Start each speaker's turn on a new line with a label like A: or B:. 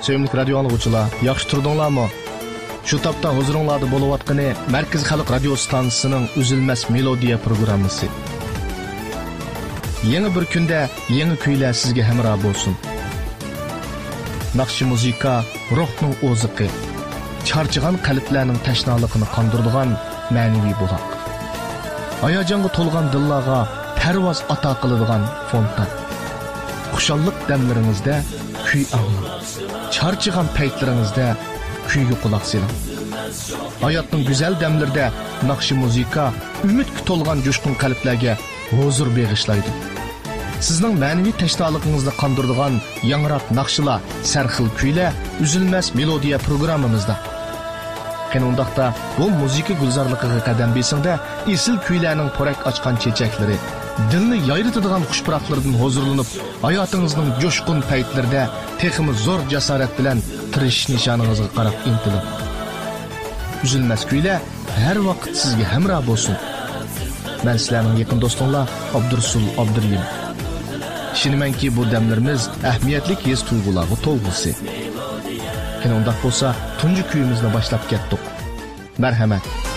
A: Sevimli radio anlıqçılar, yaxşı turdinglarmi? Şu tapda huzuringlarda bo'layotgani Markaz Xalq radio stansiyasining Üzülmez Melodiya programmasi. Yeni bir kunda yeni kuylar sizga hamroh bo'lsin. Naqshi muzika ruhning o'ziqi, charchigan qalblarning tashnaligini qondiradigan ma'naviy buloq. Hayajonga to'lgan dillarga parvoz ato qiladigan fontan. Xushallik damlaringizda kuy anglang. Charchigan paytlaringizda kuyga quloq soling. Hayotning go'zal damlarida naqshi muzika umidga to'lgan jo'shqin qalblarga huzur bag'ishlaydi. Sizning ma'naviy tashnoligingizni qondiradigan yangroq naqshlar, sarxil kuylar Üzülmez Melodiya programmamizda. Qanundaqda bu muzika gulzorligiga qadam besingda esil kuylarning porak ochgan chechaklari, dilni yayritadigan xushpuroqlardan huzurlanib, hayotingizning jo'shqin paytlarida texmi zo'r jasorat bilan tirishish nishoningizga qarab intilib. Üzülmez kuylar har vaqt sizga hamroh bo'lsin. Men sizlarning yaqin do'stinglar Abdursul Abduriyim. Ishonamanki bu damlarimiz ahamiyatli his tuyg'ularga to'lg'isi. Qanday bo'lsa, tunji kuyimizni boshlab ketdik. Marhamat.